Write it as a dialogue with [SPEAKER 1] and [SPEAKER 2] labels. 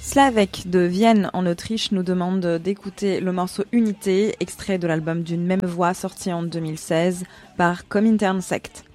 [SPEAKER 1] Slavek de Vienne en Autriche nous demande d'écouter le morceau Unité, extrait de l'album D'une même voix sorti en 2016 par Comintern Sect.